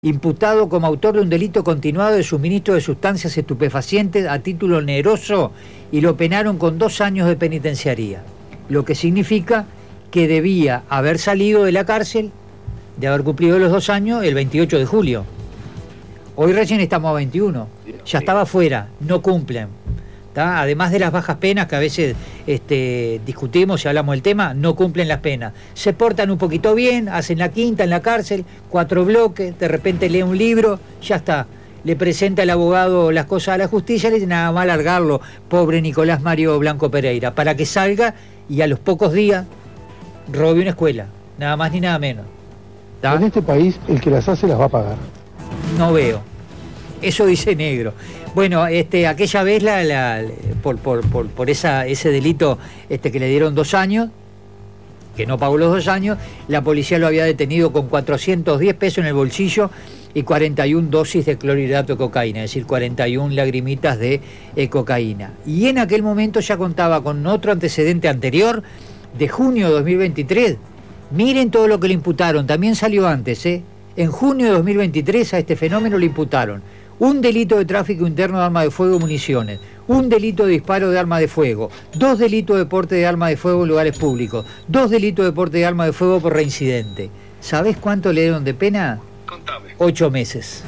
imputado como autor de un delito continuado de suministro de sustancias estupefacientes a título oneroso y lo penaron con 2 años de penitenciaría, lo que significa que debía haber salido de la cárcel, de haber cumplido los 2 años, el 28 de julio. Hoy recién estamos a 21, ya estaba fuera, no cumplen. ¿Tá? Además de las bajas penas que a veces discutimos y hablamos del tema, no cumplen las penas. Se portan un poquito bien, hacen la quinta en la cárcel, 4 bloques, de repente lee un libro, ya está. Le presenta el abogado las cosas a la justicia, le dice nada más largarlo, pobre Nicolás Mario Blanco Pereira, para que salga y a los pocos días robe una escuela, nada más ni nada menos. ¿Tá? En este país el que las hace las va a pagar. No veo. Eso dice Negro. Bueno, aquella vez por ese delito que le dieron 2 años, que no pagó los 2 años, la policía lo había detenido con 410 pesos en el bolsillo y 41 dosis de clorhidrato de cocaína, es decir, 41 lagrimitas de cocaína. Y en aquel momento ya contaba con otro antecedente anterior, de junio de 2023. Miren todo lo que le imputaron, también salió antes, En junio de 2023 a este fenómeno le imputaron un delito de tráfico interno de armas de fuego y municiones, un delito de disparo de arma de fuego, 2 delitos de porte de arma de fuego en lugares públicos, 2 delitos de porte de arma de fuego por reincidente. ¿Sabés cuánto le dieron de pena? Contame. 8 meses.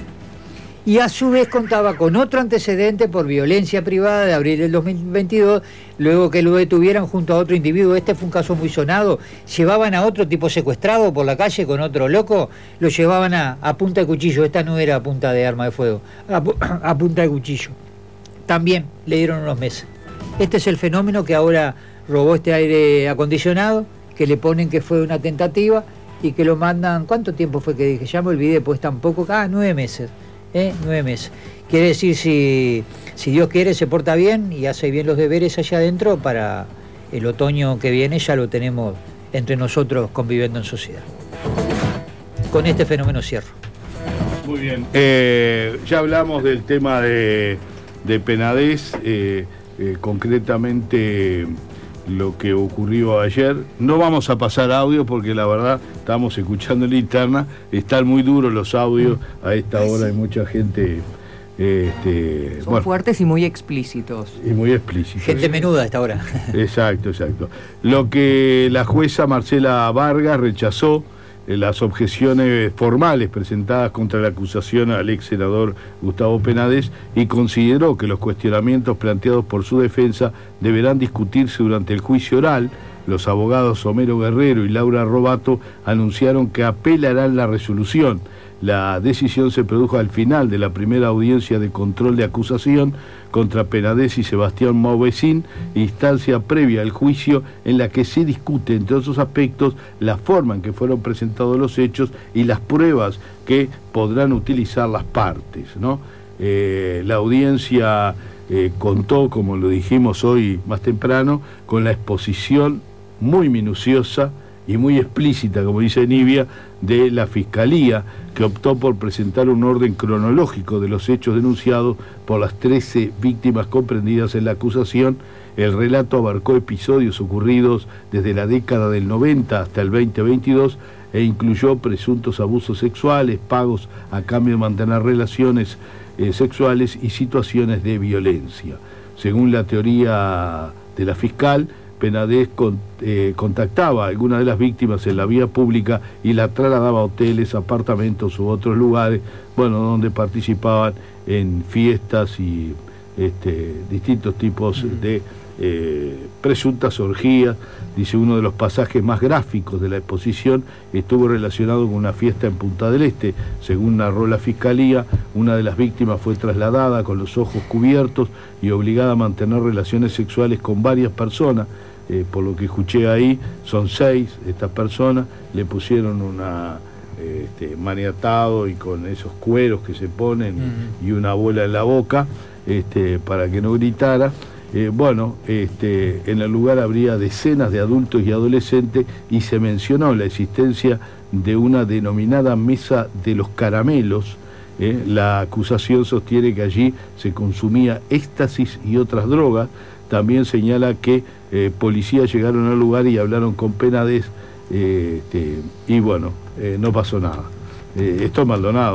Y a su vez contaba con otro antecedente por violencia privada de abril del 2022, luego que lo detuvieran junto a otro individuo. Este fue un caso muy sonado. Llevaban a otro tipo secuestrado por la calle con otro loco, lo llevaban a punta de cuchillo. Esta no era a punta de arma de fuego, a punta de cuchillo. También le dieron unos meses. Este es el fenómeno que ahora robó este aire acondicionado, que le ponen que fue una tentativa y que lo mandan. ¿Cuánto tiempo fue que dije? Ya me olvidé, pues tampoco. 9 meses. 9 meses. Quiere decir, si Dios quiere, se porta bien y hace bien los deberes allá adentro, para el otoño que viene ya lo tenemos entre nosotros conviviendo en sociedad. Con este fenómeno cierro. Muy bien. Ya hablamos del tema de Penades, concretamente lo que ocurrió ayer. No vamos a pasar audio porque la verdad estamos escuchando en la interna, están muy duros los audios a esta hora, hay mucha gente son fuertes y muy explícitos. Y muy explícitos. Gente menuda a esta hora. Exacto. Lo que la jueza Marcela Vargas rechazó, las objeciones formales presentadas contra la acusación al ex senador Gustavo Penades, y consideró que los cuestionamientos planteados por su defensa deberán discutirse durante el juicio oral. Los abogados Homero Guerrero y Laura Robato anunciaron que apelarán la resolución. La decisión se produjo al final de la primera audiencia de control de acusación contra Penades y Sebastián Mauvecin, instancia previa al juicio en la que se discute, entre otros aspectos, la forma en que fueron presentados los hechos y las pruebas que podrán utilizar las partes, ¿no? La audiencia contó, como lo dijimos hoy más temprano, con la exposición muy minuciosa y muy explícita, como dice Nibia, de la Fiscalía, que optó por presentar un orden cronológico de los hechos denunciados por las 13 víctimas comprendidas en la acusación. El relato abarcó episodios ocurridos desde la década del 90 hasta el 2022 e incluyó presuntos abusos sexuales, pagos a cambio de mantener relaciones sexuales y situaciones de violencia. Según la teoría de la fiscal, Penades contactaba a algunas de las víctimas en la vía pública y la trasladaba a hoteles, apartamentos u otros lugares, donde participaban en fiestas y distintos tipos de presuntas orgías. Dice, uno de los pasajes más gráficos de la exposición estuvo relacionado con una fiesta en Punta del Este. Según narró la Fiscalía, una de las víctimas fue trasladada con los ojos cubiertos y obligada a mantener relaciones sexuales con varias personas. Por lo que escuché ahí, son 6 estas personas, le pusieron una maniatado y con esos cueros que se ponen y una bola en la boca para que no gritara. En el lugar habría decenas de adultos y adolescentes y se mencionó la existencia de una denominada mesa de los caramelos. La acusación sostiene que allí se consumía éxtasis y otras drogas. También señala que policías llegaron al lugar y hablaron con Penades y no pasó nada. esto es Maldonado.